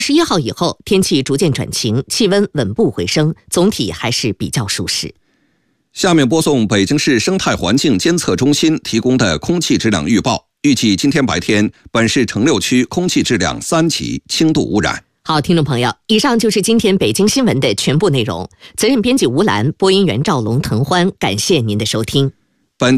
11号以后，天气逐渐转晴，气温稳步回升，总体还是比较舒适。 下面播送北京市生态环境监测中心提供的空气质量预报。预计今天白天，本市城6区空气质量3级，轻度污染。 好，听众朋友，以上就是今天北京新闻的全部内容。责任编辑吴兰，播音员赵龙、滕欢，感谢您的收听。